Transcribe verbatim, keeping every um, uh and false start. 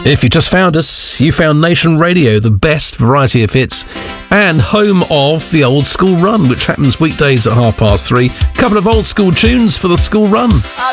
If you just found us, you found Nation Radio, the best variety of hits and home of the Old School Run, which happens weekdays at half past three. Couple of old school tunes for the school run.